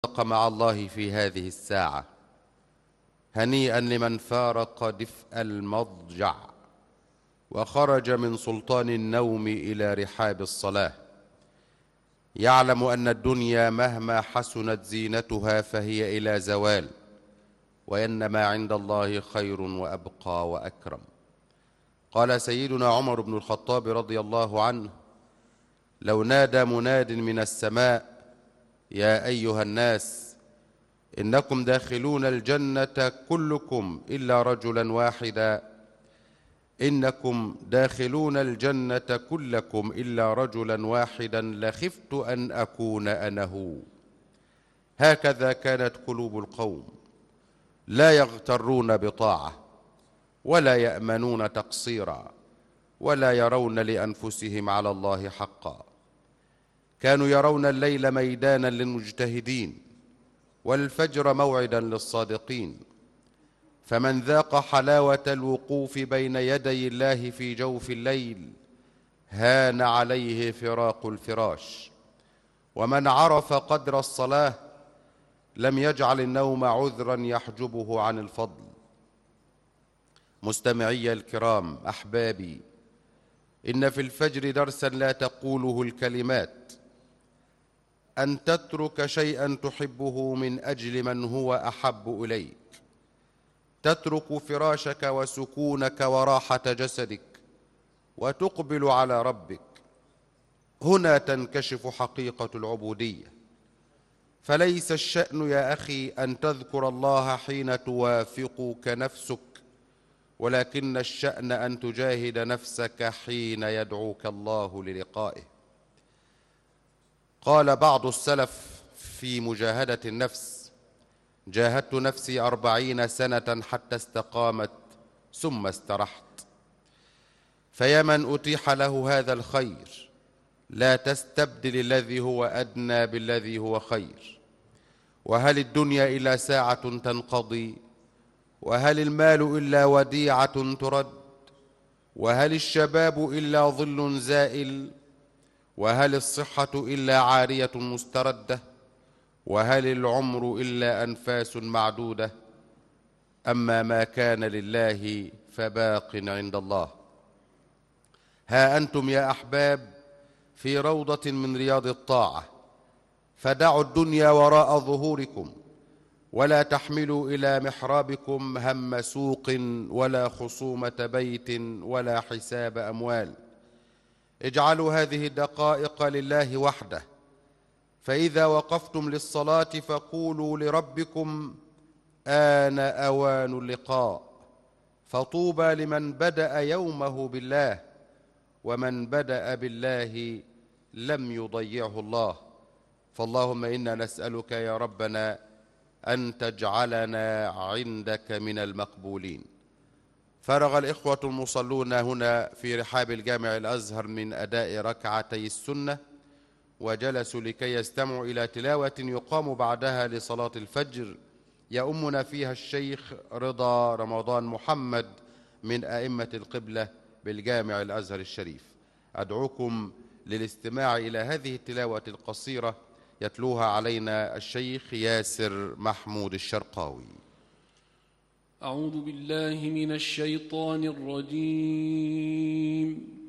مع الله في هذه الساعة. هنيئا لمن فارق دفء المضجع وخرج من سلطان النوم إلى رحاب الصلاة. يعلم أن الدنيا مهما حسنت زينتها فهي إلى زوال، وأن ما عند الله خير وأبقى وأكرم. قال سيدنا عمر بن الخطاب رضي الله عنه: لو نادى مناد من السماء: يا أيها الناس، إنكم داخلون الجنة كلكم إلا رجلا واحدا، إنكم داخلون الجنة كلكم إلا رجلا واحدا، لخفت أن أكون أنا هو. هكذا كانت قلوب القوم، لا يغترون بطاعة ولا يأمنون تقصيرا ولا يرون لأنفسهم على الله حقا. كانوا يرون الليل ميدانا للمجتهدين والفجر موعدا للصادقين، فمن ذاق حلاوة الوقوف بين يدي الله في جوف الليل هان عليه فراق الفراش، ومن عرف قدر الصلاة لم يجعل النوم عذرا يحجبه عن الفضل. مستمعي الكرام أحبابي، إن في الفجر درسا لا تقوله الكلمات: أن تترك شيئا تحبه من أجل من هو أحب إليك، تترك فراشك وسكونك وراحة جسدك وتقبل على ربك. هنا تنكشف حقيقة العبودية. فليس الشأن يا أخي أن تذكر الله حين توافقك نفسك، ولكن الشأن أن تجاهد نفسك حين يدعوك الله للقائه. قال بعض السلف في مجاهدة النفس: جاهدت نفسي 40 سنة حتى استقامت ثم استرحت. فيا من أتيح له هذا الخير، لا تستبدل الذي هو أدنى بالذي هو خير. وهل الدنيا إلا ساعة تنقضي؟ وهل المال إلا وديعة ترد؟ وهل الشباب إلا ظل زائل؟ وهل الصحة إلا عارية مستردة؟ وهل العمر إلا أنفاس معدودة؟ أما ما كان لله فباق عند الله. ها أنتم يا أحباب في روضة من رياض الطاعة، فدعوا الدنيا وراء ظهوركم، ولا تحملوا إلى محرابكم هم سوق ولا خصومة بيت ولا حساب أموال. اجعلوا هذه الدقائق لله وحده، فإذا وقفتم للصلاة فقولوا لربكم: آن أوان اللقاء. فطوبى لمن بدأ يومه بالله، ومن بدأ بالله لم يضيعه الله. فاللهم إنا نسألك يا ربنا أن تجعلنا عندك من المقبولين. فرغ الإخوة المصلون هنا في رحاب الجامع الأزهر من أداء ركعتي السنة، وجلسوا لكي يستمعوا إلى تلاوة يقام بعدها لصلاة الفجر يؤمنا فيها الشيخ رضا رمضان محمد من أئمة القبلة بالجامع الأزهر الشريف. أدعوكم للاستماع إلى هذه التلاوة القصيرة يتلوها علينا الشيخ ياسر محمود الشرقاوي. أعوذ بالله من الشيطان الرجيم.